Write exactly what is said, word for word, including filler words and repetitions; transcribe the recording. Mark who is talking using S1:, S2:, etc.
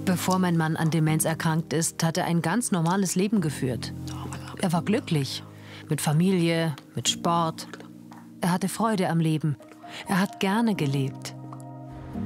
S1: Bevor mein Mann an Demenz erkrankt ist, hat er ein ganz normales Leben geführt. Er war glücklich. Mit Familie, mit Sport. Er hatte Freude am Leben. Er hat gerne gelebt.